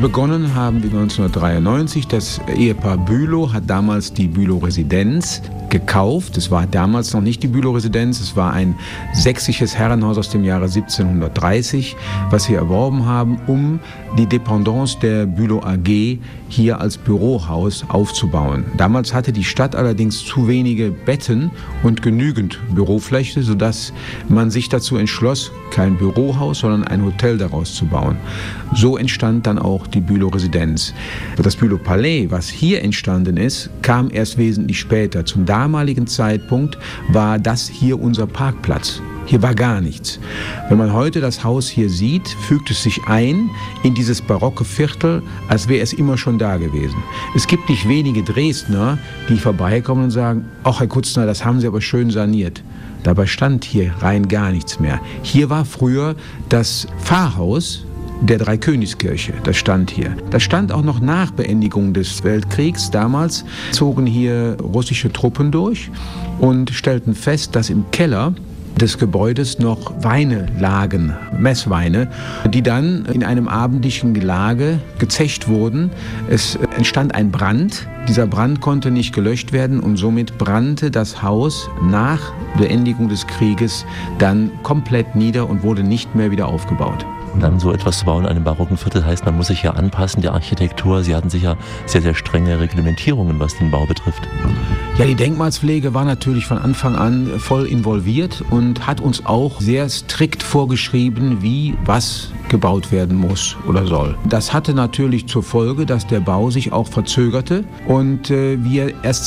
Also begonnen haben wir 1993. Das Ehepaar Bülow hat damals die Bülow-Residenz gekauft. Es war damals noch nicht die Bülow-Residenz, es war ein sächsisches Herrenhaus aus dem Jahre 1730, was wir erworben haben, um die Dependance der Bülow AG hier als Bürohaus aufzubauen. Damals hatte die Stadt allerdings zu wenige Betten und genügend Bürofläche, sodass man sich dazu entschloss, kein Bürohaus, sondern ein Hotel daraus zu bauen. So entstand dann auch die Bülow-Residenz. Das Bülow-Palais, was hier entstanden ist, kam erst wesentlich später. Zum damaligen Zeitpunkt war das hier unser Parkplatz. Hier war gar nichts. Wenn man heute das Haus hier sieht, fügt es sich ein in dieses barocke Viertel, als wäre es immer schon da gewesen. Es gibt nicht wenige Dresdner, die vorbeikommen und sagen, ach Herr Kutzner, das haben Sie aber schön saniert. Dabei stand hier rein gar nichts mehr. Hier war früher das Pfarrhaus der Dreikönigskirche, das stand hier. Das stand auch noch nach Beendigung des Weltkriegs. Damals zogen hier russische Truppen durch und stellten fest, dass im Keller des Gebäudes noch Weine lagen, Messweine, die dann in einem abendlichen Gelage gezecht wurden. Es entstand ein Brand. Dieser Brand konnte nicht gelöscht werden und somit brannte das Haus nach Beendigung des Krieges dann komplett nieder und wurde nicht mehr wieder aufgebaut. Und dann so etwas zu bauen in einem barocken Viertel heißt, man muss sich ja anpassen, die Architektur. Sie hatten sicher sehr, sehr strenge Reglementierungen, was den Bau betrifft. Ja, die Denkmalspflege war natürlich von Anfang an voll involviert und hat uns auch sehr strikt vorgeschrieben, wie was gebaut werden muss oder soll. Das hatte natürlich zur Folge, dass der Bau sich auch verzögerte und wir erst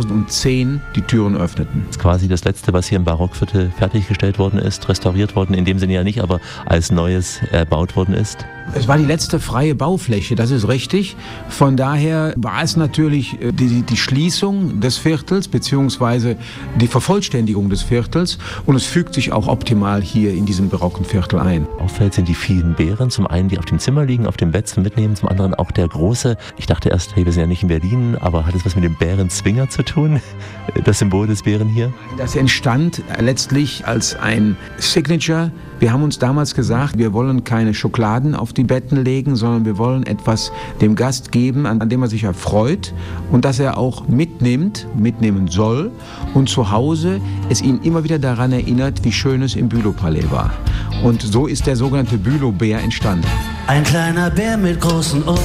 2010 die Türen öffneten. Das ist quasi das Letzte, was hier im Barockviertel fertiggestellt worden ist, restauriert worden, in dem Sinne ja nicht, aber als Neues erbaut worden ist. Es war die letzte freie Baufläche, das ist richtig. Von daher war es natürlich die Schließung des Viertels beziehungsweise die Vervollständigung des Viertels und es fügt sich auch optimal hier in diesem barocken Viertel ein. Auffällt sind die vielen Bären, zum einen die auf dem Zimmer liegen, auf dem Bett zum Mitnehmen, zum anderen auch der große. Ich dachte erst, hey, wir sind ja nicht in Berlin, aber hat es was mit dem Bärenzwinger zu tun? Das Symbol des Bären hier? Das entstand letztlich als ein Signature. Wir haben uns damals gesagt, wir wollen keine Schokoladen auf die Betten legen, sondern wir wollen etwas dem Gast geben, an dem er sich erfreut und das er auch mitnehmen soll und zu Hause es ihn immer wieder daran erinnert, wie schön es im Bülow-Palais war. Und so ist der sogenannte Bülow-Bär entstanden. Ein kleiner Bär mit großen Ohren,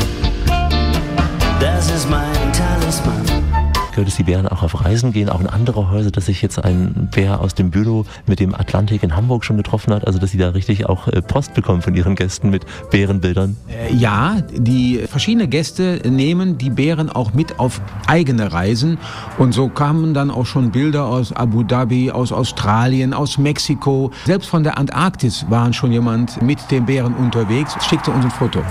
das ist mein Talisman. Gehört es, die Bären auch auf Reisen gehen, auch in andere Häuser, dass sich jetzt ein Bär aus dem Bülow mit dem Atlantik in Hamburg schon getroffen hat, also dass sie da richtig auch Post bekommen von ihren Gästen mit Bärenbildern? Ja, die verschiedenen Gäste nehmen die Bären auch mit auf eigene Reisen und so kamen dann auch schon Bilder aus Abu Dhabi, aus Australien, aus Mexiko. Selbst von der Antarktis waren schon jemand mit den Bären unterwegs, schickte uns ein Foto.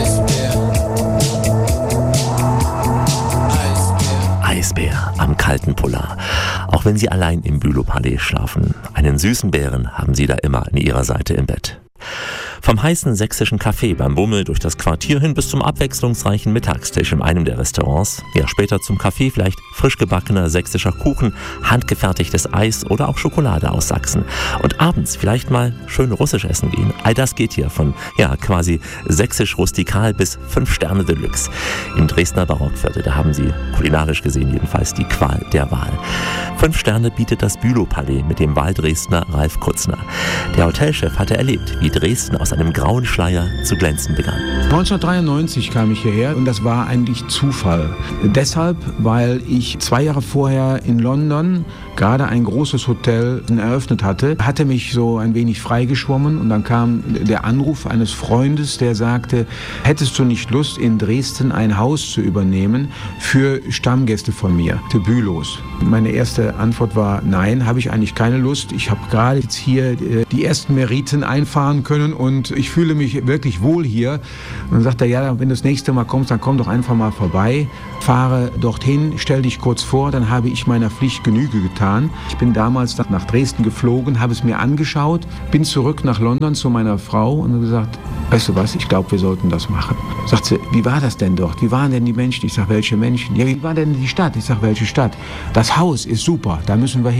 Eisbär am kalten Polar. Auch wenn sie allein im Bülow-Palais schlafen, einen süßen Bären haben sie da immer an ihrer Seite im Bett. Vom heißen sächsischen Café beim Bummel durch das Quartier hin bis zum abwechslungsreichen Mittagstisch in einem der Restaurants. Ja, später zum Kaffee vielleicht frisch gebackener sächsischer Kuchen, handgefertigtes Eis oder auch Schokolade aus Sachsen. Und abends vielleicht mal schön russisch essen gehen. All das geht hier von, ja, quasi sächsisch rustikal bis 5 Sterne Deluxe. Im Dresdner Barockviertel, da haben sie kulinarisch gesehen jedenfalls die Qual der Wahl. 5 Sterne bietet das Bülow-Palais mit dem Wahldresdner Ralf Kutzner. Der Hotelchef hatte erlebt, wie Dresden aus einem grauen Schleier zu glänzen begann. 1993 kam ich hierher und das war eigentlich Zufall. Deshalb, weil ich 2 Jahre vorher in London gerade ein großes Hotel eröffnet hatte mich so ein wenig freigeschwommen und dann kam der Anruf eines Freundes, der sagte, hättest du nicht Lust, in Dresden ein Haus zu übernehmen für Stammgäste von mir, die Bülows? Meine erste Antwort war, nein, habe ich eigentlich keine Lust. Ich habe gerade jetzt hier die ersten Meriten einfahren können und ich fühle mich wirklich wohl hier. Und dann sagt er, ja, wenn du das nächste Mal kommst, dann komm doch einfach mal vorbei, fahre dorthin, stell dich kurz vor, dann habe ich meiner Pflicht Genüge getan. Ich bin damals nach Dresden geflogen, habe es mir angeschaut, bin zurück nach London zu meiner Frau und habe gesagt, weißt du was, ich glaube, wir sollten das machen. Sagt sie, wie war das denn dort? Wie waren denn die Menschen? Ich sage, welche Menschen? Ja, wie war denn die Stadt? Ich sage, welche Stadt? Das Haus ist super, da müssen wir hin.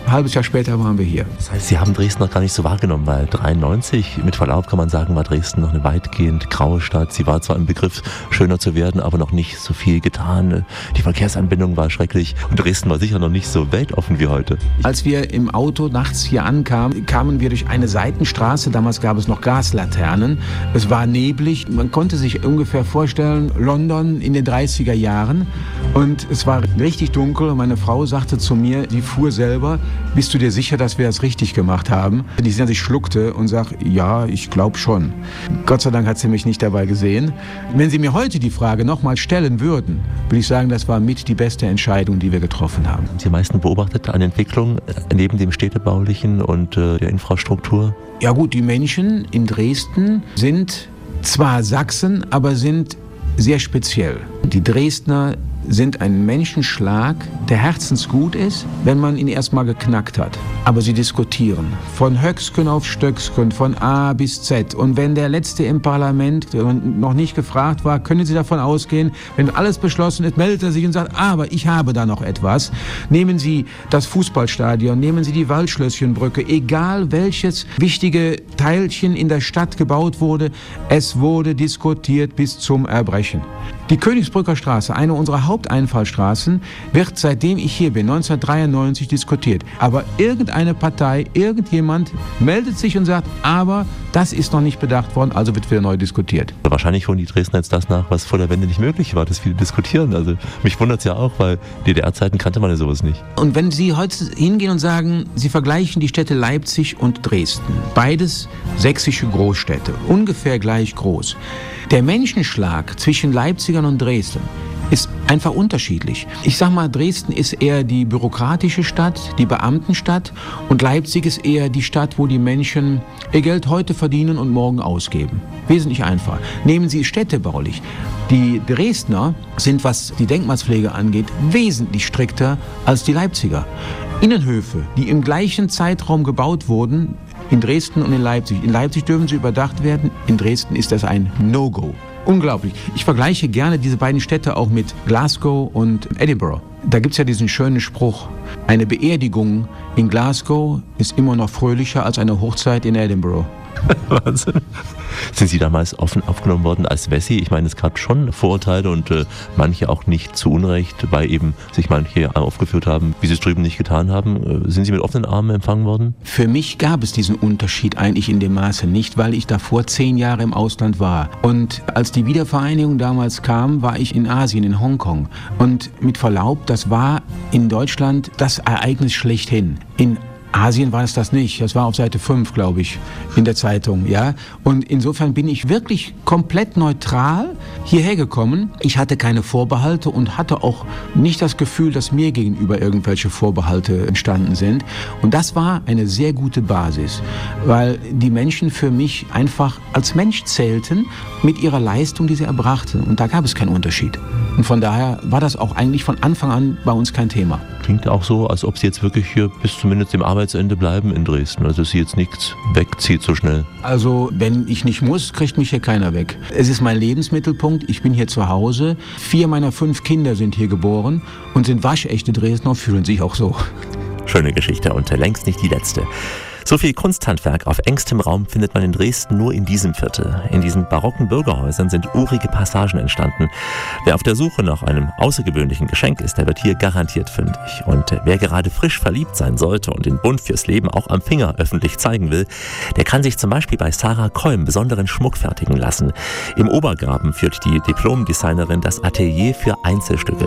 Ein halbes Jahr später waren wir hier. Das heißt, Sie haben Dresden noch gar nicht so wahrgenommen, weil 93, mit Verlaub kann man sagen, war Dresden noch eine weitgehend graue Stadt. Sie war zwar im Begriff, schöner zu werden, aber noch nicht so viel getan. Die Verkehrsanbindung war schrecklich und Dresden war sicher noch nicht so weltoffen wie heute. Als wir im Auto nachts hier ankamen, kamen wir durch eine Seitenstraße. Damals gab es noch Gaslaternen. Es war neblig. Man konnte sich ungefähr vorstellen, London in den 30er Jahren. Und es war richtig dunkel und meine Frau sagte zu mir, sie fuhr selber, bist du dir sicher, dass wir das richtig gemacht haben? Die sehen, ich schluckte und sagte, ja, ich glaube schon. Gott sei Dank hat sie mich nicht dabei gesehen. Wenn Sie mir heute die Frage nochmal stellen würden, würde ich sagen, das war mit die beste Entscheidung, die wir getroffen haben. Haben Sie am meisten beobachtet an Entwicklung neben dem städtebaulichen und der Infrastruktur? Ja gut, die Menschen in Dresden sind zwar Sachsen, aber sind sehr speziell. Die Dresdner sind ein Menschenschlag, der herzensgut ist, wenn man ihn erstmal geknackt hat. Aber sie diskutieren. Von Höcksken auf Stöcksken, von A bis Z. Und wenn der Letzte im Parlament noch nicht gefragt war, können Sie davon ausgehen, wenn alles beschlossen ist, meldet er sich und sagt, aber ich habe da noch etwas. Nehmen Sie das Fußballstadion, nehmen Sie die Waldschlösschenbrücke, egal welches wichtige Teilchen in der Stadt gebaut wurde, es wurde diskutiert bis zum Erbrechen. Die Königsbrücker Straße, eine unserer Haupteinfallstraßen, wird seitdem ich hier bin, 1993 diskutiert. Aber irgendeine Partei, irgendjemand meldet sich und sagt, aber das ist noch nicht bedacht worden, also wird wieder neu diskutiert. Wahrscheinlich holen die Dresdner jetzt das nach, was vor der Wende nicht möglich war, dass viele diskutieren. Also mich wundert es ja auch, weil DDR-Zeiten kannte man ja sowas nicht. Und wenn Sie heute hingehen und sagen, Sie vergleichen die Städte Leipzig und Dresden, beides sächsische Großstädte, ungefähr gleich groß. Der Menschenschlag zwischen Leipzigern und Dresden ist einfach unterschiedlich. Ich sag mal, Dresden ist eher die bürokratische Stadt, die Beamtenstadt und Leipzig ist eher die Stadt, wo die Menschen ihr Geld heute verdienen und morgen ausgeben. Wesentlich einfacher. Nehmen Sie städtebaulich. Die Dresdner sind, was die Denkmalspflege angeht, wesentlich strikter als die Leipziger. Innenhöfe, die im gleichen Zeitraum gebaut wurden, in Dresden und in Leipzig. In Leipzig dürfen sie überdacht werden, in Dresden ist das ein No-Go. Unglaublich. Ich vergleiche gerne diese beiden Städte auch mit Glasgow und Edinburgh. Da gibt es ja diesen schönen Spruch, eine Beerdigung in Glasgow ist immer noch fröhlicher als eine Hochzeit in Edinburgh. Wahnsinn. Sind Sie damals offen aufgenommen worden als Wessi? Ich meine, es gab schon Vorurteile und manche auch nicht zu Unrecht, weil eben sich manche aufgeführt haben, wie sie es drüben nicht getan haben. Sind Sie mit offenen Armen empfangen worden? Für mich gab es diesen Unterschied eigentlich in dem Maße nicht, weil ich davor 10 Jahre im Ausland war. Und als die Wiedervereinigung damals kam, war ich in Asien, in Hongkong. Und mit Verlaub, das war in Deutschland das Ereignis schlechthin. In Asien war es das nicht. Das war auf Seite 5, glaube ich, in der Zeitung, ja. Und insofern bin ich wirklich komplett neutral hierher gekommen. Ich hatte keine Vorbehalte und hatte auch nicht das Gefühl, dass mir gegenüber irgendwelche Vorbehalte entstanden sind. Und das war eine sehr gute Basis, weil die Menschen für mich einfach als Mensch zählten mit ihrer Leistung, die sie erbrachten. Und da gab es keinen Unterschied. Und von daher war das auch eigentlich von Anfang an bei uns kein Thema. Klingt auch so, als ob Sie jetzt wirklich hier bis zumindest dem Arbeitsende bleiben in Dresden. Also dass Sie jetzt nichts wegzieht so schnell. Also wenn ich nicht muss, kriegt mich hier keiner weg. Es ist mein Lebensmittelpunkt. Ich bin hier zu Hause. 4 meiner 5 Kinder sind hier geboren und sind waschechte Dresdner und fühlen sich auch so. Schöne Geschichte und längst nicht die letzte. So viel Kunsthandwerk auf engstem Raum findet man in Dresden nur in diesem Viertel. In diesen barocken Bürgerhäusern sind urige Passagen entstanden. Wer auf der Suche nach einem außergewöhnlichen Geschenk ist, der wird hier garantiert fündig. Und wer gerade frisch verliebt sein sollte und den Bund fürs Leben auch am Finger öffentlich zeigen will, der kann sich zum Beispiel bei Sarah Kolm besonderen Schmuck fertigen lassen. Im Obergraben führt die Diplom-Designerin das Atelier für Einzelstücke.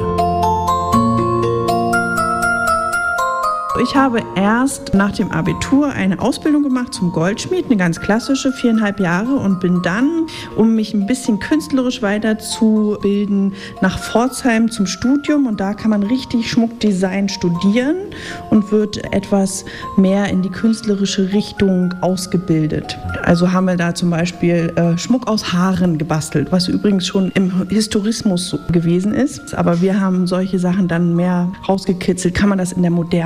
Ich habe erst nach dem Abitur eine Ausbildung gemacht zum Goldschmied, eine ganz klassische, 4,5 Jahre, und bin dann, um mich ein bisschen künstlerisch weiterzubilden, nach Pforzheim zum Studium, und da kann man richtig Schmuckdesign studieren und wird etwas mehr in die künstlerische Richtung ausgebildet. Also haben wir da zum Beispiel Schmuck aus Haaren gebastelt, was übrigens schon im Historismus gewesen ist, aber wir haben solche Sachen dann mehr rausgekitzelt, kann man das in der Moderne wieder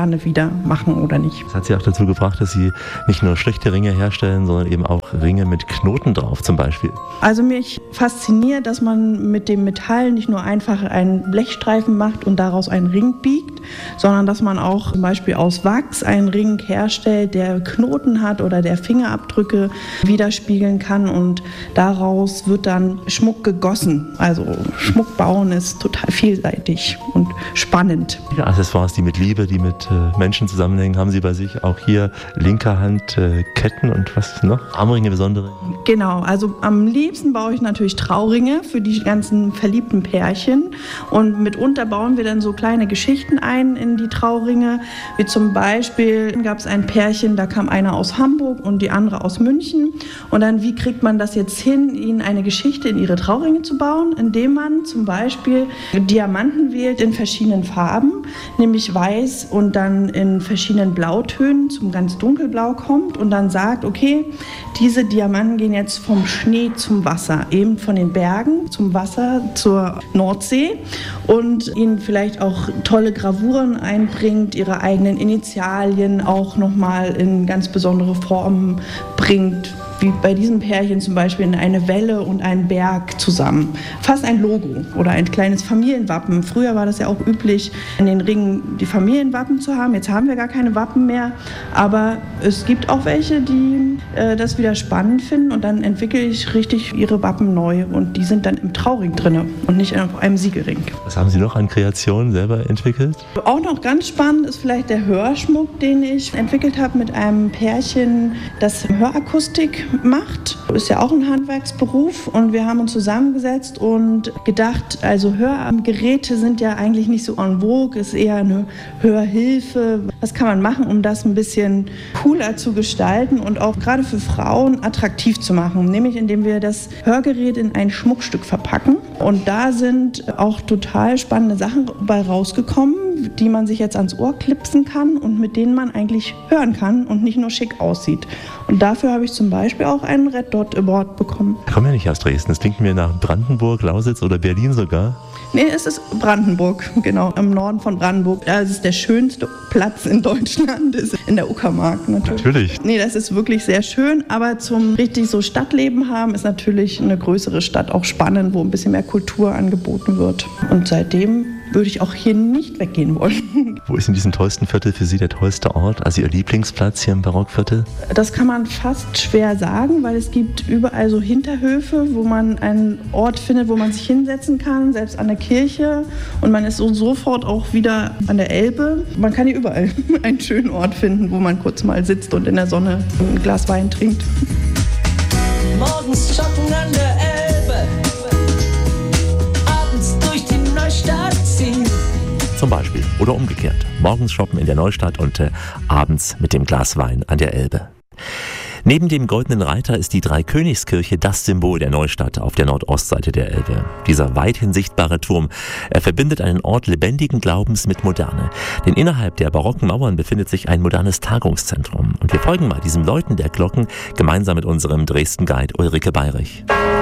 wir machen oder nicht. Das hat Sie auch dazu gebracht, dass Sie nicht nur schlichte Ringe herstellen, sondern eben auch Ringe mit Knoten drauf zum Beispiel. Also mich fasziniert, dass man mit dem Metall nicht nur einfach einen Blechstreifen macht und daraus einen Ring biegt, sondern dass man auch zum Beispiel aus Wachs einen Ring herstellt, der Knoten hat oder der Fingerabdrücke widerspiegeln kann und daraus wird dann Schmuck gegossen. Also Schmuck bauen ist total vielseitig und spannend. Viele Accessoires, die mit Liebe, die mit Menschen zusammenhängen, haben Sie bei sich auch hier linker Hand Ketten und was noch? Armringe besondere? Genau, also am liebsten baue ich natürlich Trauringe für die ganzen verliebten Pärchen und mitunter bauen wir dann so kleine Geschichten ein in die Trauringe, wie zum Beispiel gab es ein Pärchen, da kam einer aus Hamburg und die andere aus München und dann wie kriegt man das jetzt hin, ihnen eine Geschichte in ihre Trauringe zu bauen, indem man zum Beispiel Diamanten wählt in verschiedenen Farben, nämlich weiß und dann in verschiedenen Blautönen zum ganz dunkelblau kommt und dann sagt, okay, diese Diamanten gehen jetzt vom Schnee zum Wasser, eben von den Bergen zum Wasser zur Nordsee und ihnen vielleicht auch tolle Gravuren einbringt, ihre eigenen Initialien auch nochmal in ganz besondere Formen bringt, wie bei diesem Pärchen zum Beispiel in eine Welle und einen Berg zusammen. Fast ein Logo oder ein kleines Familienwappen. Früher war das ja auch üblich, in den Ringen die Familienwappen zu haben. Jetzt haben wir gar keine Wappen mehr, aber es gibt auch welche, die das wieder spannend finden und dann entwickle ich richtig ihre Wappen neu und die sind dann im Trauring drin und nicht auf einem Siegelring. Was haben Sie noch an Kreationen selber entwickelt? Auch noch ganz spannend ist vielleicht der Hörschmuck, den ich entwickelt habe mit einem Pärchen, das Hörakustik macht. Ist ja auch ein Handwerksberuf und wir haben uns zusammengesetzt und gedacht, also Hörgeräte sind ja eigentlich nicht so en vogue, ist eher eine Hörhilfe. Was kann man machen, um das ein bisschen cooler zu gestalten und auch gerade für Frauen attraktiv zu machen, nämlich indem wir das Hörgerät in ein Schmuckstück verpacken und da sind auch total spannende Sachen bei rausgekommen, die man sich jetzt ans Ohr klipsen kann und mit denen man eigentlich hören kann und nicht nur schick aussieht. Und dafür habe ich zum Beispiel auch einen Red Dot Award bekommen. Ich komme ja nicht aus Dresden, es klingt mir nach Brandenburg, Lausitz oder Berlin sogar. Nee, es ist Brandenburg, genau, im Norden von Brandenburg. Das ist der schönste Platz in Deutschland, ist in der Uckermark natürlich. Nee, das ist wirklich sehr schön, aber zum richtig so Stadtleben haben ist natürlich eine größere Stadt auch spannend, wo ein bisschen mehr Kultur angeboten wird. Und seitdem würde ich auch hier nicht weggehen wollen. Wo ist in diesem tollsten Viertel für Sie der tollste Ort, also Ihr Lieblingsplatz hier im Barockviertel? Das kann man fast schwer sagen, weil es gibt überall so Hinterhöfe, wo man einen Ort findet, wo man sich hinsetzen kann, selbst an der Kirche und man ist so sofort auch wieder an der Elbe. Man kann hier überall einen schönen Ort finden, wo man kurz mal sitzt und in der Sonne ein Glas Wein trinkt. Morgens joggen an der Elbe, abends durch die Neustadt ziehen. Zum Beispiel oder umgekehrt. Morgens shoppen in der Neustadt und abends mit dem Glas Wein an der Elbe. Neben dem Goldenen Reiter ist die Dreikönigskirche das Symbol der Neustadt auf der Nordostseite der Elbe. Dieser weithin sichtbare Turm, er verbindet einen Ort lebendigen Glaubens mit Moderne. Denn innerhalb der barocken Mauern befindet sich ein modernes Tagungszentrum. Und wir folgen mal diesem Läuten der Glocken gemeinsam mit unserem Dresden-Guide Ulrike Bayrich.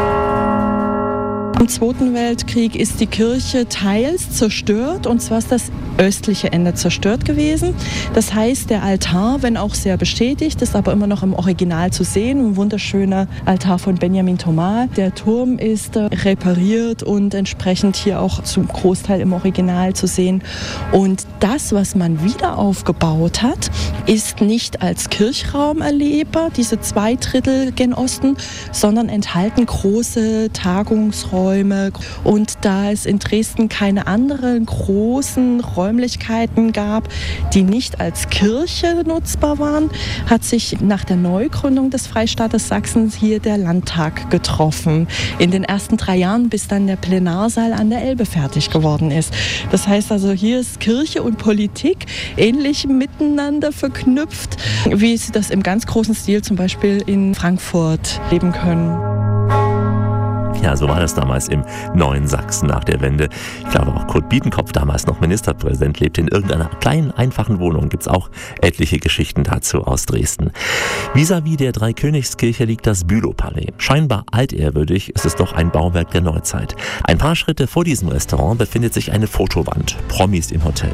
Im Zweiten Weltkrieg ist die Kirche teils zerstört, und zwar ist das östliche Ende zerstört gewesen. Das heißt, der Altar, wenn auch sehr beschädigt, ist aber immer noch im Original zu sehen. Ein wunderschöner Altar von Benjamin Thomas. Der Turm ist repariert und entsprechend hier auch zum Großteil im Original zu sehen. Und das, was man wieder aufgebaut hat, ist nicht als Kirchraum erlebbar, diese 2/3 gen Osten, sondern enthalten große Tagungsräume. Und da es in Dresden keine anderen großen Räumlichkeiten gab, die nicht als Kirche nutzbar waren, hat sich nach der Neugründung des Freistaates Sachsen hier der Landtag getroffen. In den ersten 3 Jahren, bis dann der Plenarsaal an der Elbe fertig geworden ist. Das heißt also, hier ist Kirche und Politik ähnlich miteinander verknüpft, wie Sie das im ganz großen Stil zum Beispiel in Frankfurt leben können. Ja, so war das damals im neuen Sachsen nach der Wende. Ich glaube auch Kurt Biedenkopf, damals noch Ministerpräsident, lebte in irgendeiner kleinen, einfachen Wohnung. Gibt's auch etliche Geschichten dazu aus Dresden. Vis-à-vis der Dreikönigskirche liegt das Bülowpalais. Scheinbar altehrwürdig, ist es doch ein Bauwerk der Neuzeit. Ein paar Schritte vor diesem Restaurant befindet sich eine Fotowand. Promis im Hotel.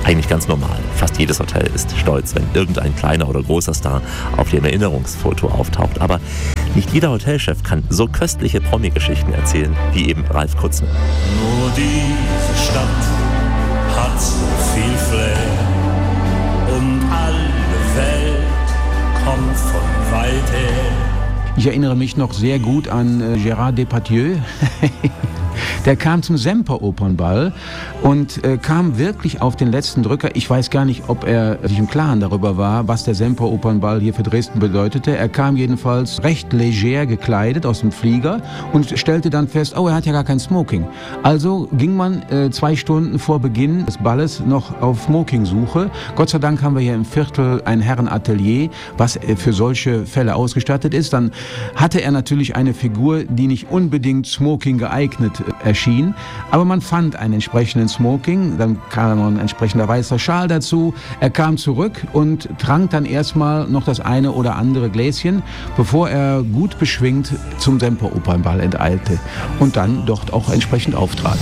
Eigentlich ganz normal. Fast jedes Hotel ist stolz, wenn irgendein kleiner oder großer Star auf dem Erinnerungsfoto auftaucht. Aber nicht jeder Hotelchef kann so köstliche Promi-Geschichten erzählen, wie eben Ralf Kutzner. Nur diese Stadt hat so viel Flair und alle Welt kommt von weit her. Ich erinnere mich noch sehr gut an Gérard Depardieu. Der kam zum Semper-Opernball und kam wirklich auf den letzten Drücker. Ich weiß gar nicht, ob er sich im Klaren darüber war, was der Semper-Opernball hier für Dresden bedeutete. Er kam jedenfalls recht leger gekleidet aus dem Flieger und stellte dann fest, oh, er hat ja gar kein Smoking. Also ging man 2 Stunden vor Beginn des Balles noch auf Smoking-Suche. Gott sei Dank haben wir hier im Viertel ein Herrenatelier, was für solche Fälle ausgestattet ist. Dann hatte er natürlich eine Figur, die nicht unbedingt Smoking geeignet erschien, aber man fand einen entsprechenden Smoking, dann kam noch ein entsprechender weißer Schal dazu. Er kam zurück und trank dann erstmal noch das eine oder andere Gläschen, bevor er gut beschwingt zum Semper-Opernball enteilte und dann dort auch entsprechend auftrat.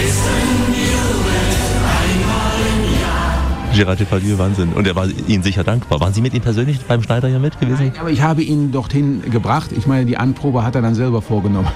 Gérard Depardieu, Wahnsinn. Und er war Ihnen sicher dankbar. Waren Sie mit ihm persönlich beim Schneider hier mit gewesen? Nein, aber ich habe ihn dorthin gebracht. Ich meine, die Anprobe hat er dann selber vorgenommen.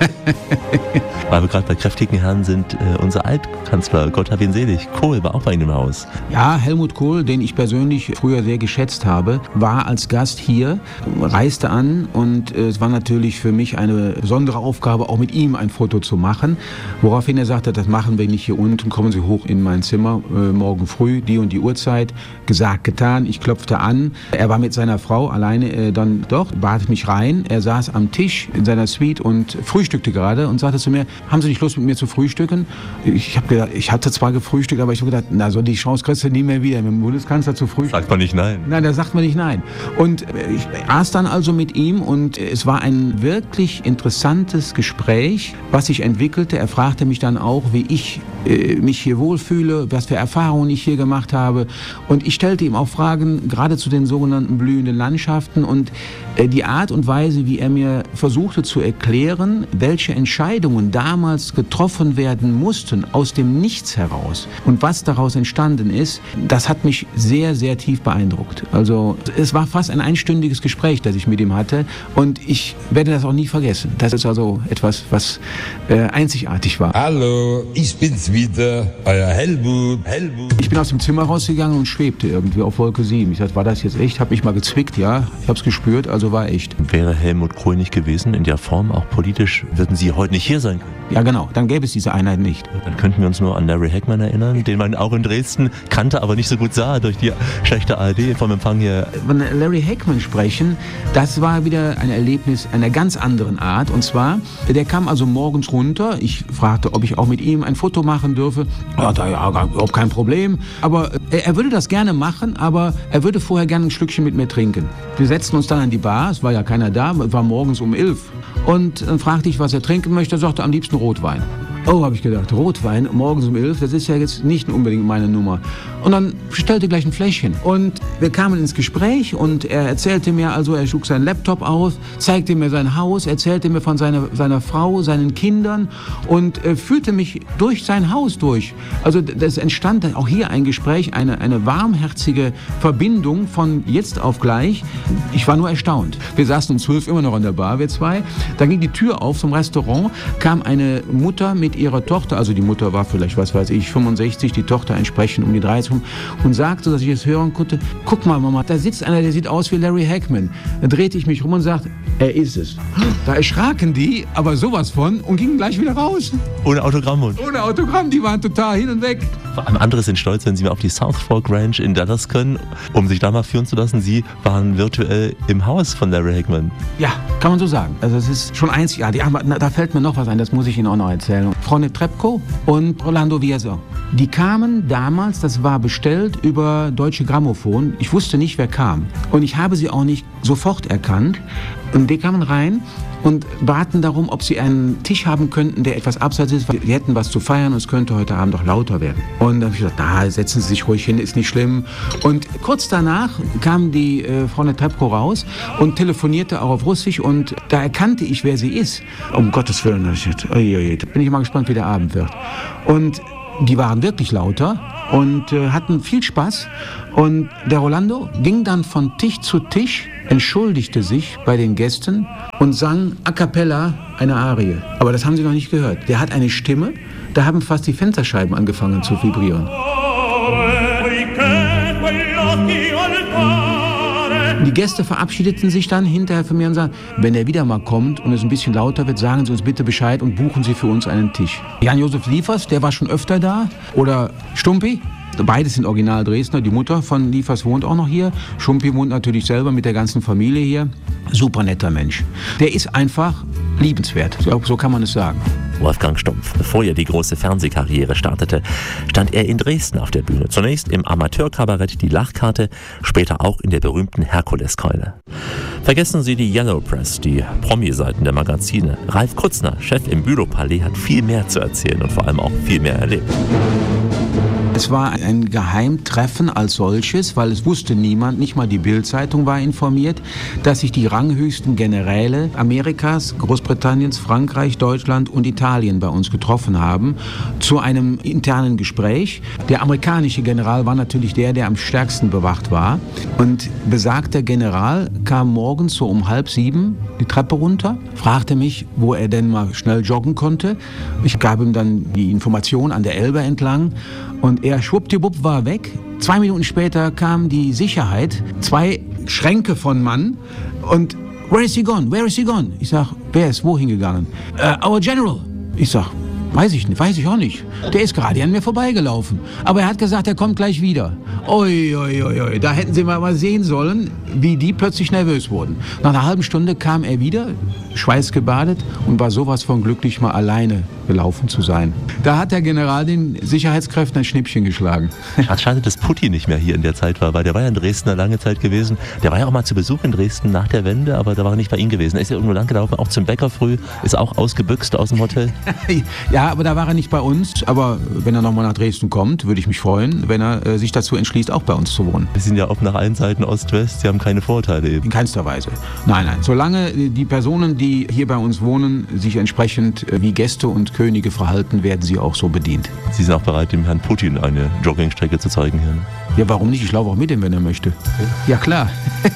Weil wir gerade bei kräftigen Herren sind, unser Altkanzler, Gott hab ihn selig, Kohl war auch bei Ihnen im Haus. Ja, Helmut Kohl, den ich persönlich früher sehr geschätzt habe, war als Gast hier, reiste an und es war natürlich für mich eine besondere Aufgabe, auch mit ihm ein Foto zu machen. Woraufhin er sagte, das machen wir nicht hier unten, kommen Sie hoch in mein Zimmer, morgen früh, die und die Uhrzeit. Gesagt, getan, ich klopfte an. Er war mit seiner Frau alleine dann dort, bat mich rein. Er saß am Tisch in seiner Suite und frühstückte gerade und sagte zu mir, haben Sie nicht Lust mit mir zu frühstücken? Ich habe gedacht, ich hatte zwar gefrühstückt, aber ich habe gedacht, na so die Chance kriegst du nie mehr wieder, mit dem Bundeskanzler zu frühstücken. Sagt man nicht nein. Nein, da sagt man nicht nein. Und ich aß dann also mit ihm und es war ein wirklich interessantes Gespräch, was sich entwickelte. Er fragte mich dann auch, wie ich mich hier wohlfühle, was für Erfahrungen ich hier gemacht habe. Und ich stellte ihm auch Fragen, gerade zu den sogenannten blühenden Landschaften und die Art und Weise, wie er mir versuchte zu erklären, welche Entscheidungen damals getroffen werden mussten, aus dem Nichts heraus. Und was daraus entstanden ist, das hat mich sehr, sehr tief beeindruckt. Also es war fast ein einstündiges Gespräch, das ich mit ihm hatte. Und ich werde das auch nie vergessen. Das ist also etwas, was einzigartig war. Hallo, ich bin's wieder, euer Helmut. Ich bin aus dem Zimmer rausgegangen und schwebte irgendwie auf Wolke 7. Ich dachte, war das jetzt echt? Hab mich mal gezwickt, ja. Ich hab's gespürt, also war echt. Wäre Helmut Kohl nicht gewesen in der Form, auch politisch, würden Sie heute nicht hier sein können? Ja, genau. Dann gäbe es diese Einheit nicht. Dann könnten wir uns nur an Larry Hagman erinnern, den man auch in Dresden kannte, aber nicht so gut sah durch die schlechte ARD vom Empfang hier. Wenn Larry Hagman sprechen, das war wieder ein Erlebnis einer ganz anderen Art. Und zwar, der kam also morgens runter. Ich fragte, ob ich auch mit ihm ein Foto machen dürfe. Ja, überhaupt kein Problem. Aber er würde das gerne machen, aber er würde vorher gerne ein Schlückchen mit mir trinken. Wir setzten uns dann an die Bar. Es war ja keiner da. Es war morgens um 11. Und dann fragte ich, was er trinken möchte. Er sagte, am liebsten Rotwein. Oh, habe ich gedacht, Rotwein morgens um 11, das ist ja jetzt nicht unbedingt meine Nummer. Und dann bestellte gleich ein Fläschchen. Und wir kamen ins Gespräch und er erzählte mir, also er schlug seinen Laptop aus, zeigte mir sein Haus, erzählte mir von seiner Frau, seinen Kindern und führte mich durch sein Haus durch. Also das entstand auch hier ein Gespräch, eine warmherzige Verbindung von jetzt auf gleich. Ich war nur erstaunt. Wir saßen um 12 immer noch an der Bar, wir zwei. Dann ging die Tür auf zum Restaurant, kam eine Mutter mit ihrer Tochter, also die Mutter war vielleicht, was weiß ich, 65, die Tochter entsprechend um die 30 und sagte, dass ich es hören konnte, guck mal Mama, da sitzt einer, der sieht aus wie Larry Hagman. Dann drehte ich mich rum und sagte, er ist es. Da erschraken die, aber sowas von und gingen gleich wieder raus. Ohne Autogramm. Ohne Autogramm, die waren total hin und weg. Andere sind stolz, wenn sie mal auf die South Fork Ranch in Dallas können, um sich da mal führen zu lassen. Sie waren virtuell im Haus von Larry Hagman. Ja, kann man so sagen. Also es ist schon einzigartig. Ja, da fällt mir noch was ein, das muss ich Ihnen auch noch erzählen. Frau Netrebko und Rolando Vieso. Die kamen damals, das war bestellt über Deutsche Grammophon. Ich wusste nicht, wer kam. Und ich habe sie auch nicht sofort erkannt. Und die kamen rein und baten darum, ob sie einen Tisch haben könnten, der etwas abseits ist. Wir hätten was zu feiern und es könnte heute Abend doch lauter werden. Und dann habe ich gesagt, na, setzen Sie sich ruhig hin, ist nicht schlimm. Und kurz danach kam die Frau Netrebko raus und telefonierte auch auf Russisch und da erkannte ich, wer sie ist. Um Gottes Willen, da bin ich mal gespannt, wie der Abend wird. Und die waren wirklich lauter und hatten viel Spaß. Und der Rolando ging dann von Tisch zu Tisch, entschuldigte sich bei den Gästen und sang a cappella eine Arie. Aber das haben sie noch nicht gehört. Der hat eine Stimme, da haben fast die Fensterscheiben angefangen zu vibrieren. Die Gäste verabschiedeten sich dann hinterher von mir und sagten, wenn er wieder mal kommt und es ein bisschen lauter wird, sagen Sie uns bitte Bescheid und buchen Sie für uns einen Tisch. Jan-Josef Liefers, der war schon öfter da. Oder Stumpi. Beide sind Original Dresdner. Die Mutter von Liefers wohnt auch noch hier. Schumpi wohnt natürlich selber mit der ganzen Familie hier. Super netter Mensch. Der ist einfach liebenswert. So kann man es sagen. Wolfgang Stumpf. Bevor er die große Fernsehkarriere startete, stand er in Dresden auf der Bühne. Zunächst im Amateurkabarett Die Lachkarte, später auch in der berühmten Herkuleskeule. Vergessen Sie die Yellow Press, die Promi-Seiten der Magazine. Ralf Krutzner, Chef im Bülow-Palais, hat viel mehr zu erzählen und vor allem auch viel mehr erlebt. Es war ein Geheimtreffen als solches, weil es wusste niemand, nicht mal die Bild-Zeitung war informiert, dass sich die ranghöchsten Generäle Amerikas, Großbritanniens, Frankreich, Deutschland und Italien bei uns getroffen haben zu einem internen Gespräch. Der amerikanische General war natürlich der am stärksten bewacht war. Und besagter General kam morgens so um 6:30 die Treppe runter, fragte mich, wo er denn mal schnell joggen konnte. Ich gab ihm dann die Information an der Elbe entlang. Und er schwuppdiwupp war weg. 2 Minuten später kam die Sicherheit, 2 Schränke von Mann und where is he gone? Where is he gone? Ich sag, wer ist wohin gegangen? Our General. Ich sag, weiß ich auch nicht. Der ist gerade an mir vorbeigelaufen. Aber er hat gesagt, er kommt gleich wieder. Oi, da hätten Sie mal sehen sollen, wie die plötzlich nervös wurden. Nach einer halben Stunde kam er wieder, schweißgebadet und war sowas von glücklich, mal alleine gelaufen zu sein. Da hat der General den Sicherheitskräften ein Schnippchen geschlagen. Schade, dass Putin nicht mehr hier in der Zeit war, weil der war ja in Dresden eine lange Zeit gewesen. Der war ja auch mal zu Besuch in Dresden nach der Wende, aber da war er nicht bei Ihnen gewesen. Er ist ja irgendwo lang gelaufen, auch zum Bäcker früh, ist auch ausgebüxt aus dem Hotel. Ja, aber da war er nicht bei uns. Aber wenn er nochmal nach Dresden kommt, würde ich mich freuen, wenn er sich dazu entschließt, auch bei uns zu wohnen. Wir sind ja auch nach allen Seiten Ost-West, Sie haben keine Vorurteile eben. In keinster Weise. Nein. Solange die Personen, die hier bei uns wohnen, sich entsprechend wie Gäste und Könige verhalten, werden sie auch so bedient. Sie sind auch bereit, dem Herrn Putin eine Joggingstrecke zu zeigen hier, ne? Ja, warum nicht? Ich laufe auch mit ihm, wenn er möchte. Ja, klar.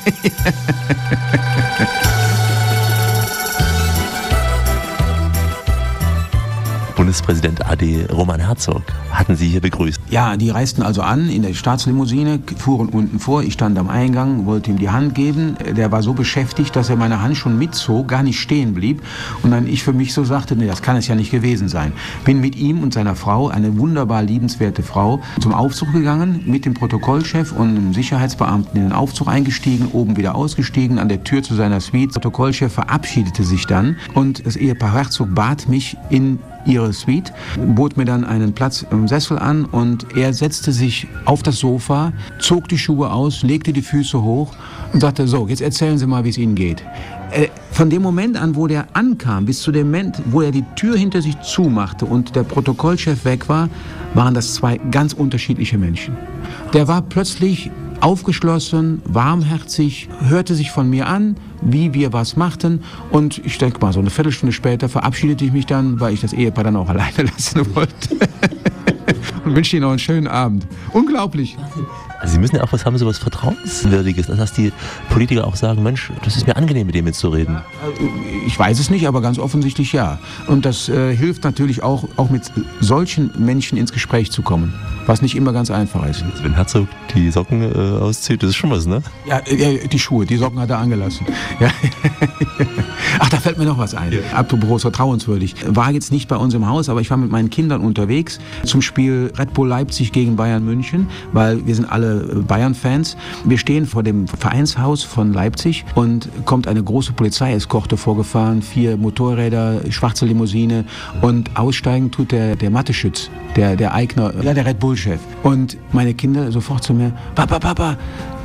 Bundespräsident AD Roman Herzog hatten Sie hier begrüßt. Ja, die reisten also an in der Staatslimousine, fuhren unten vor. Ich stand am Eingang, wollte ihm die Hand geben. Der war so beschäftigt, dass er meine Hand schon mitzog, gar nicht stehen blieb. Und dann ich für mich so sagte, nee, das kann es ja nicht gewesen sein. Bin mit ihm und seiner Frau, eine wunderbar liebenswerte Frau, zum Aufzug gegangen, mit dem Protokollchef und einem Sicherheitsbeamten in den Aufzug eingestiegen, oben wieder ausgestiegen, an der Tür zu seiner Suite. Der Protokollchef verabschiedete sich dann und das Ehepaar Herzog bat mich in ihre Suite, bot mir dann einen Platz im Sessel an und er setzte sich auf das Sofa, zog die Schuhe aus, legte die Füße hoch und sagte, so, jetzt erzählen Sie mal, wie es Ihnen geht. Von dem Moment an, wo der ankam, bis zu dem Moment, wo er die Tür hinter sich zumachte und der Protokollchef weg war, waren das 2 ganz unterschiedliche Menschen. Der war plötzlich aufgeschlossen, warmherzig, hörte sich von mir an, wie wir was machten und ich denke mal, so eine Viertelstunde später verabschiedete ich mich dann, weil ich das Ehepaar dann auch alleine lassen wollte. Und wünsche Ihnen noch einen schönen Abend. Unglaublich. Also Sie müssen ja auch was haben, so was Vertrauenswürdiges, dass die Politiker auch sagen, Mensch, das ist mir angenehm, mit dem jetzt zu reden. Ich weiß es nicht, aber ganz offensichtlich ja. Und das hilft natürlich auch mit solchen Menschen ins Gespräch zu kommen, was nicht immer ganz einfach ist. Wenn Herzog die Socken auszieht, das ist schon was, ne? Ja, die Schuhe, die Socken hat er angelassen. Ja. Ach, da fällt mir noch was ein. Ja. Apropos vertrauenswürdig. War jetzt nicht bei uns im Haus, aber ich war mit meinen Kindern unterwegs zum Spiel Red Bull Leipzig gegen Bayern München, weil wir sind alle Bayern-Fans. Wir stehen vor dem Vereinshaus von Leipzig und kommt eine große Polizeieskorte vorgefahren, 4 Motorräder, schwarze Limousine und aussteigen tut der Mathe-Schütz, der Eigner, ja, der Red Bull-Chef. Und meine Kinder sofort zu mir, Papa,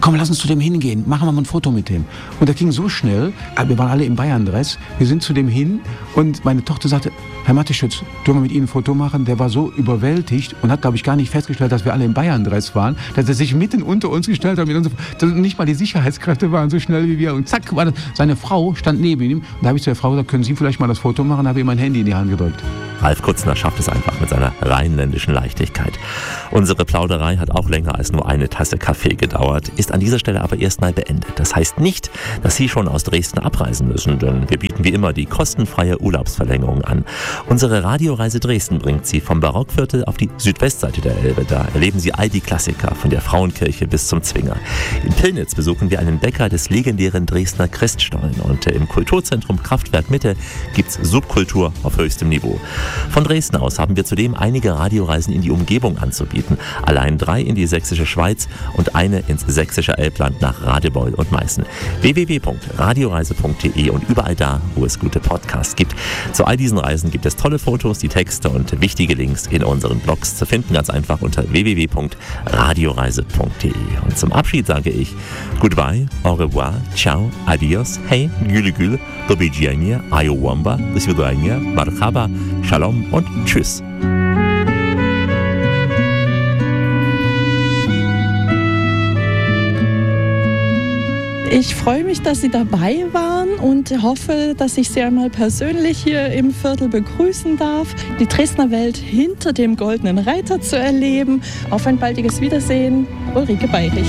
komm, lass uns zu dem hingehen, machen wir mal ein Foto mit dem. Und das ging so schnell, wir waren alle im Bayern-Dress, wir sind zu dem hin und meine Tochter sagte, Herr Mateschitz, dürfen wir mit Ihnen ein Foto machen? Der war so überwältigt und hat, glaube ich, gar nicht festgestellt, dass wir alle im Bayern-Dress waren, dass er sich mitten unter uns gestellt hat. Nicht mal die Sicherheitskräfte waren so schnell wie wir. Und zack, war das. Seine Frau stand neben ihm. Und da habe ich zu der Frau gesagt, können Sie vielleicht mal das Foto machen? Da habe ich ihm mein Handy in die Hand gedrückt. Ralf Kutzner schafft es einfach mit seiner rheinländischen Leichtigkeit. Unsere Plauderei hat auch länger als nur eine Tasse Kaffee gedauert, ist an dieser Stelle aber erstmal beendet. Das heißt nicht, dass Sie schon aus Dresden abreisen müssen, denn wir bieten wie immer die kostenfreie Urlaubsverlängerung an. Unsere Radioreise Dresden bringt Sie vom Barockviertel auf die Südwestseite der Elbe. Da erleben Sie all die Klassiker, von der Frauenkirche bis zum Zwinger. In Pillnitz besuchen wir einen Bäcker des legendären Dresdner Christstollen und im Kulturzentrum Kraftwerk Mitte gibt's Subkultur auf höchstem Niveau. Von Dresden aus haben wir zudem einige Radioreisen in die Umgebung anzubieten. Allein 3 in die sächsische Schweiz und eine ins sächsische Elbland nach Radebeul und Meißen. www.radioreise.de und überall da, wo es gute Podcasts gibt. Zu all diesen Reisen gibt es tolle Fotos, die Texte und wichtige Links in unseren Blogs zu finden, ganz einfach unter www.radioreise.de. Und zum Abschied sage ich Goodbye, au revoir, ciao, adios, hey, gülü gül, do widzenia, ayowamba, do svidania, marhaba, Shalom und Tschüss. Ich freue mich, dass Sie dabei waren und hoffe, dass ich Sie einmal persönlich hier im Viertel begrüßen darf, die Dresdner Welt hinter dem Goldenen Reiter zu erleben. Auf ein baldiges Wiedersehen, Ulrike Bayrich.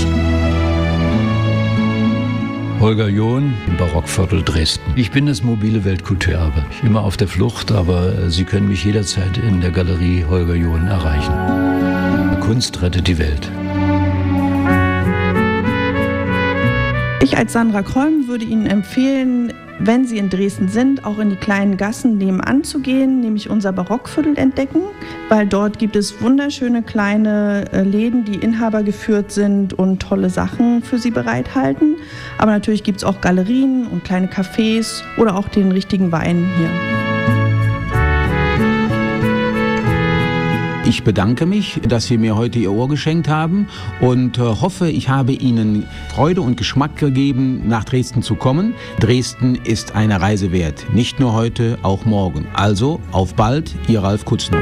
Holger John im Barockviertel Dresden. Ich bin das mobile Weltkulturerbe. Ich bin immer auf der Flucht, aber Sie können mich jederzeit in der Galerie Holger John erreichen. Kunst rettet die Welt. Ich als Sandra Krollm würde Ihnen empfehlen, wenn Sie in Dresden sind, auch in die kleinen Gassen nebenan zu gehen, nämlich unser Barockviertel entdecken, weil dort gibt es wunderschöne kleine Läden, die inhabergeführt sind und tolle Sachen für Sie bereithalten. Aber natürlich gibt es auch Galerien und kleine Cafés oder auch den richtigen Wein hier. Ich bedanke mich, dass Sie mir heute Ihr Ohr geschenkt haben und hoffe, ich habe Ihnen Freude und Geschmack gegeben, nach Dresden zu kommen. Dresden ist eine Reise wert, nicht nur heute, auch morgen. Also, auf bald, Ihr Ralf Kutzner.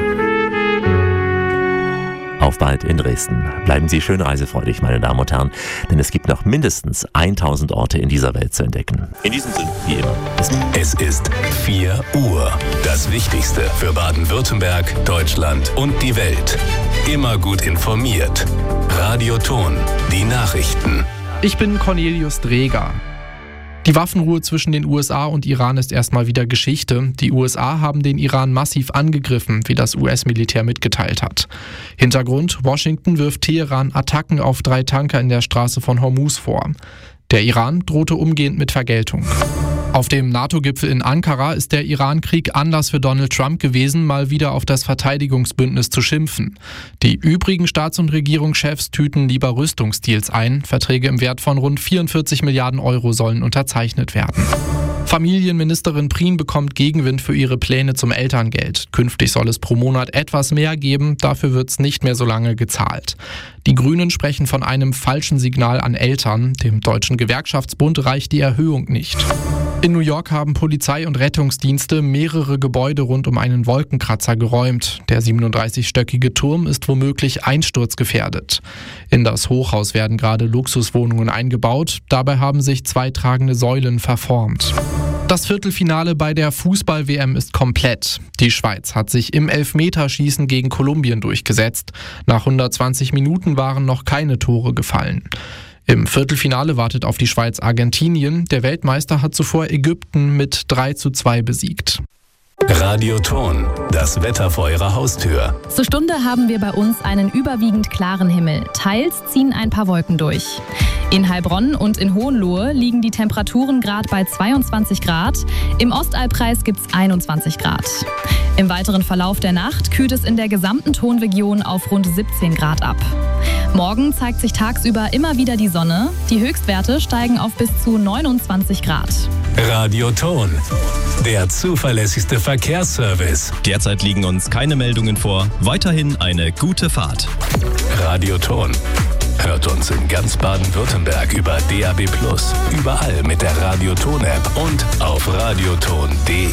Auf bald in Dresden. Bleiben Sie schön reisefreudig, meine Damen und Herren, denn es gibt noch mindestens 1000 Orte in dieser Welt zu entdecken. In diesem Sinne, wie immer, bis bald. Es ist 4 Uhr. Das Wichtigste für Baden-Württemberg, Deutschland und die Welt. Immer gut informiert. Radio Ton, die Nachrichten. Ich bin Cornelius Dreger. Die Waffenruhe zwischen den USA und Iran ist erstmal wieder Geschichte. Die USA haben den Iran massiv angegriffen, wie das US-Militär mitgeteilt hat. Hintergrund: Washington wirft Teheran Attacken auf 3 Tanker in der Straße von Hormuz vor. Der Iran drohte umgehend mit Vergeltung. Auf dem NATO-Gipfel in Ankara ist der Iran-Krieg Anlass für Donald Trump gewesen, mal wieder auf das Verteidigungsbündnis zu schimpfen. Die übrigen Staats- und Regierungschefs tüten lieber Rüstungsdeals ein. Verträge im Wert von rund 44 Milliarden Euro sollen unterzeichnet werden. Familienministerin Prien bekommt Gegenwind für ihre Pläne zum Elterngeld. Künftig soll es pro Monat etwas mehr geben, dafür wird es nicht mehr so lange gezahlt. Die Grünen sprechen von einem falschen Signal an Eltern. Dem Deutschen Gewerkschaftsbund reicht die Erhöhung nicht. In New York haben Polizei und Rettungsdienste mehrere Gebäude rund um einen Wolkenkratzer geräumt. Der 37-stöckige Turm ist womöglich einsturzgefährdet. In das Hochhaus werden gerade Luxuswohnungen eingebaut. Dabei haben sich 2 tragende Säulen verformt. Das Viertelfinale bei der Fußball-WM ist komplett. Die Schweiz hat sich im Elfmeterschießen gegen Kolumbien durchgesetzt. Nach 120 Minuten waren noch keine Tore gefallen. Im Viertelfinale wartet auf die Schweiz Argentinien. Der Weltmeister hat zuvor Ägypten mit 3:2 besiegt. Radio Ton, das Wetter vor Ihrer Haustür. Zur Stunde haben wir bei uns einen überwiegend klaren Himmel. Teils ziehen ein paar Wolken durch. In Heilbronn und in Hohenlohe liegen die Temperaturen gerade bei 22 Grad. Im Ostalbkreis gibt es 21 Grad. Im weiteren Verlauf der Nacht kühlt es in der gesamten Tonregion auf rund 17 Grad ab. Morgen zeigt sich tagsüber immer wieder die Sonne. Die Höchstwerte steigen auf bis zu 29 Grad. Radio Ton, der zuverlässigste Verkehrsservice. Derzeit liegen uns keine Meldungen vor. Weiterhin eine gute Fahrt. Radio Ton, Hört uns in ganz Baden-Württemberg über DAB+, überall mit der Radioton-App und auf radioton.de.